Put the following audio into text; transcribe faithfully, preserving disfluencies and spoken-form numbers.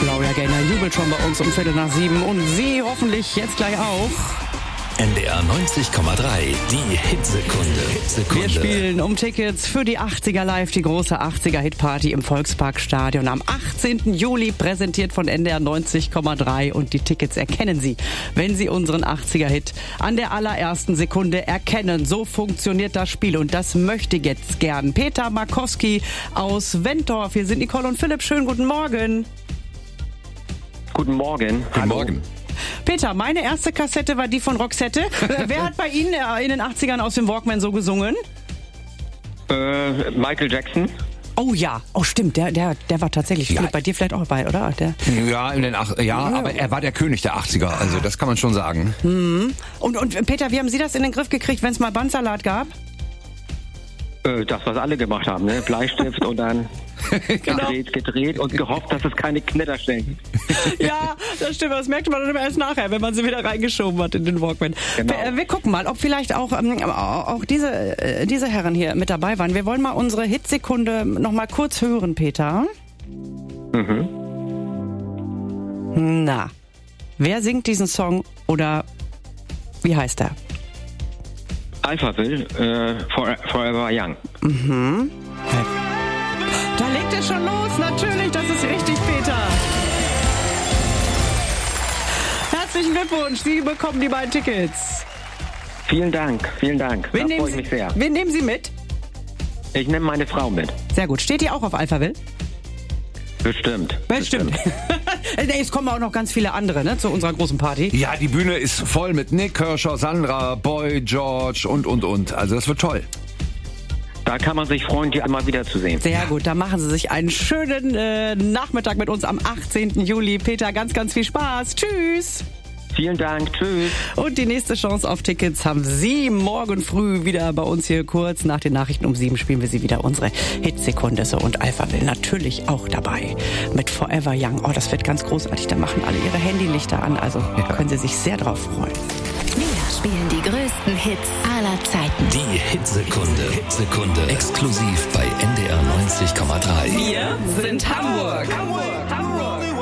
Gloria Gaynor jubelt schon bei uns um Viertel nach sieben und Sie hoffentlich jetzt gleich auch. N D R neunzig Komma drei, die Hitsekunde. Hitsekunde. Wir spielen um Tickets für die achtziger Live, die große achtziger-Hitparty im Volksparkstadion am achtzehnten Juli, präsentiert von N D R neunzig Komma drei. Und die Tickets erkennen Sie, wenn Sie unseren achtziger-Hit an der allerersten Sekunde erkennen. So funktioniert das Spiel und das möchte jetzt gern Peter Markowski aus Wentorf. Hier sind Nicole und Philipp. Schönen guten Morgen. Guten Morgen. Guten Morgen. Peter, meine erste Kassette war die von Roxette. Wer hat bei Ihnen in den achtzigern aus dem Walkman so gesungen? Äh, Michael Jackson. Oh ja, oh stimmt, der, der, der war tatsächlich Ja. bei dir vielleicht auch dabei, oder? Der, Ja, in den Ach- ja, aber er war der König der achtziger, also das kann man schon sagen. und, und Peter, wie haben Sie das in den Griff gekriegt, wenn es mal Bandsalat gab? Äh, das, was alle gemacht haben, ne? Bleistift und dann gedreht, gedreht und gehofft, dass es keine Knitterstellen gibt. Ja, das stimmt, das merkte man dann immer erst nachher, wenn man sie wieder reingeschoben hat in den Walkman. Genau. Wir, wir gucken mal, ob vielleicht auch, ähm, auch diese, äh, diese Herren hier mit dabei waren. Wir wollen mal unsere Hitsekunde noch mal kurz hören, Peter. Mhm. Na, wer singt diesen Song oder wie heißt er? Alphaville, äh, for, Forever Young. Da legt es schon los, natürlich, das ist richtig, Peter. Herzlichen Glückwunsch, Sie bekommen die beiden Tickets. Vielen Dank, vielen Dank. Wen Da nehmen, freue ich Sie, mich sehr. wen nehmen Sie mit? Ich nehme meine Frau mit. Sehr gut, steht die auch auf Alphaville? Bestimmt. Bestimmt. Es kommen auch noch ganz viele andere, ne, zu unserer großen Party. Ja, die Bühne ist voll mit Nick Kershaw, Sandra, Boy, George und, und, und. Also das wird toll. Da kann man sich freuen, die einmal wiederzusehen. Sehr gut, da machen Sie sich einen schönen äh, Nachmittag mit uns am achtzehnten Juli. Peter, ganz, ganz viel Spaß. Tschüss. Vielen Dank, tschüss. Und die nächste Chance auf Tickets haben Sie morgen früh wieder bei uns hier kurz. Nach den Nachrichten um sieben spielen wir Sie wieder unsere Hitsekunde. So, und Alphaville natürlich auch dabei mit Forever Young. Oh, das wird ganz großartig. Da machen alle ihre Handylichter an. Also können Sie sich sehr drauf freuen. Wir spielen die größten Hits aller Zeiten. Die Hitsekunde. Hitsekunde. Exklusiv bei N D R neunzig Komma drei. Wir sind Hamburg. Hamburg. Hamburg.